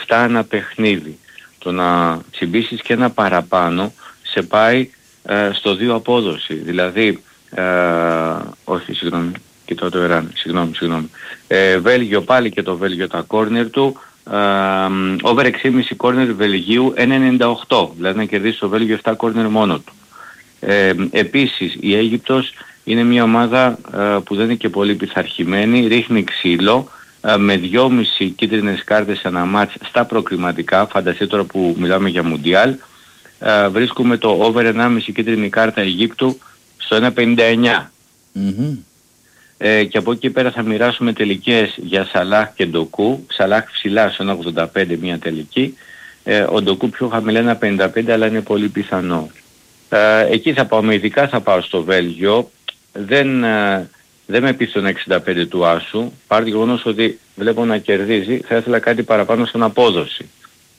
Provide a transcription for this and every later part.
ένα παιχνίδι. Το να τσιμπήσεις και ένα παραπάνω σε πάει στο 2 απόδοση. Δηλαδή, όχι, συγγνώμη, κοιτάω το Ιράν, συγγνώμη. Βέλγιο πάλι και το Βέλγιο τα κόρνερ του, over 6,5 κόρνερ Βελγίου 1,98, δηλαδή να κερδίσει το Βέλγιο 7 κόρνερ μόνο του. Επίσης η Αίγυπτος είναι μια ομάδα που δεν είναι και πολύ πειθαρχημένη, ρίχνει ξύλο με 2,5 κίτρινες κάρτες ανά μάτς στα προκριματικά, φανταστείτε τώρα που μιλάμε για Μουντιάλ, βρίσκουμε το over 1,5 κίτρινη κάρτα Αιγύπτου στο 1,59. Και από εκεί πέρα θα μοιράσουμε τελικές για Σαλάχ και Ντοκού. Σαλάχ ψηλά στο 1,85 μια τελική, ο Ντοκού πιο χαμηλά 1,55, αλλά είναι πολύ πιθανό. Εκεί θα πάω, ειδικά θα πάω στο Βέλγιο. Δεν με πείθει τον 65 του Άσου, παρά το γεγονός ότι βλέπω να κερδίζει, θα ήθελα κάτι παραπάνω στην απόδοση.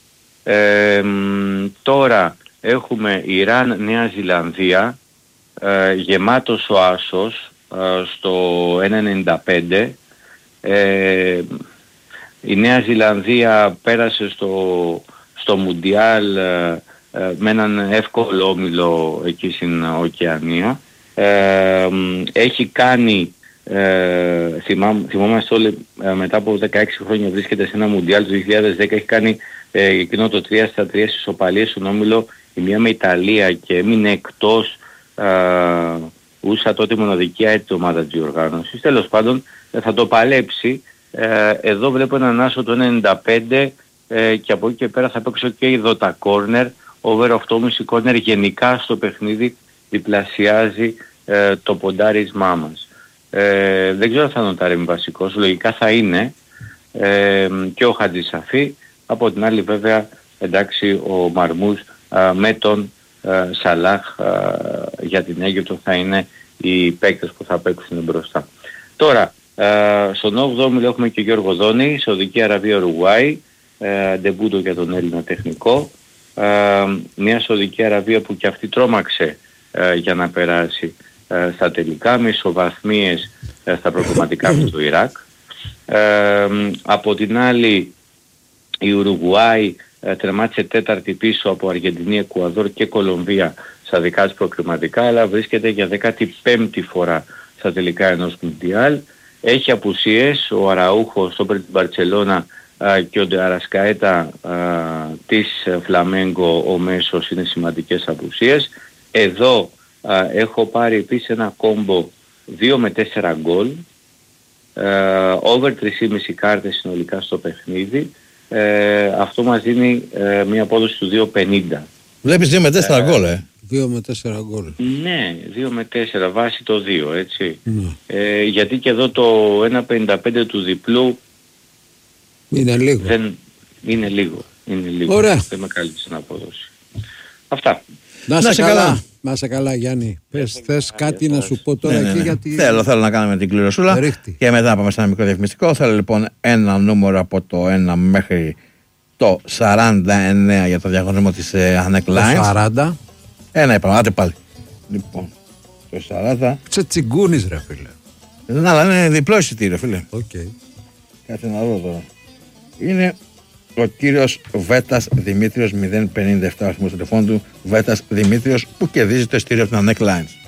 Τώρα έχουμε Ιράν, Νέα Ζηλανδία, γεμάτος ο Άσος στο 1,95. Η Νέα Ζηλανδία πέρασε στο Μουντιάλ με έναν εύκολο όμιλο εκεί στην Οκεανία. Έχει κάνει, θυμόμαστε όλοι, μετά από 16 χρόνια βρίσκεται σε ένα Μουντιάλ του 2010, έχει κάνει εκείνο το 3-3 ισοπαλίες στον όμιλο, η μία με Ιταλία, και έμεινε εκτός ούσα τότε μοναδική έτη ομάδα της διοργάνωσης. Τέλος πάντων θα το παλέψει. Εδώ βλέπω έναν άσο το 95 και από εκεί και πέρα θα παίξω και εδώ τα κόρνερ, over 8,5 κόρνερ γενικά στο παιχνίδι διπλασιάζει το ποντάρισμά μας. Δεν ξέρω αν θα είναι ο Ταρέμι βασικός, λογικά θα είναι, και ο Χατζησαφή. Από την άλλη βέβαια, εντάξει, ο Μαρμούς με τον Σαλάχ για την Αίγυπτο θα είναι οι παίκτες που θα παίξουν μπροστά. Τώρα, στον 8ο όμιλο έχουμε και Γιώργο Δόνη, Σαουδική Αραβία, Ουρουγουάη, ντεμπούτο για τον Έλληνα τεχνικό. Μια Σαουδική Αραβία που και αυτή τρόμαξε για να περάσει στα τελικά, με ισοβαθμίες στα προκομματικά του το Ιράκ. Από την άλλη η Ουρουγουάη τερμάτισε τέταρτη πίσω από Αργεντινή, Εκουαδόρ και Κολομβία στα δικά της προκριματικά, αλλά βρίσκεται για 15η φορά στα τελικά ενός Μουντιάλ. Έχει απουσίες, ο Αραούχο στο την Μπαρτσελώνα και ο Ντεαρασκαέτα της Φλαμέγκο, ο μέσος, είναι σημαντικές απουσίες. Εδώ έχω πάρει επίσης ένα κόμπο 2 με 4 γκολ, over 3,5 κάρτες συνολικά στο παιχνίδι. Αυτό μας δίνει μια απόδοση του 2,50. Βλέπεις 2 με 4 γκολ, 2 με 4 γκολ. Ναι, 2 με 4, βάσει το 2, έτσι. Γιατί και εδώ το 1,55 του διπλού είναι λίγο. Είναι λίγο. Ωραία. Δεν με κάλυψε την απόδοση. Αυτά. Να σε καλά. Να σε καλά, Γιάννη. Θες κάτι να σου πω τώρα εκεί, γιατί... Θέλω να κάνουμε την κληροσούλα και μετά πάμε σε ένα μικρό διαφημιστικό. Θέλω λοιπόν ένα νούμερο από το 1 μέχρι το 49 για το διαγωνισμό της Anek Lines. Το 40. Ένα είπαμε, άτε πάλι. Λοιπόν, το 40. Τσιγκούνης ρε φίλε. Δεν, αλλά είναι διπλό εισιτήριο, φίλε. Okay. Κάτσε να δω τώρα. Είναι ο κύριος Βέτας Δημήτριος 057, ο αριθμός τηλεφώνου του Βέτας Δημήτριος, που κερδίζει το εισιτήριο από την Anek Lines.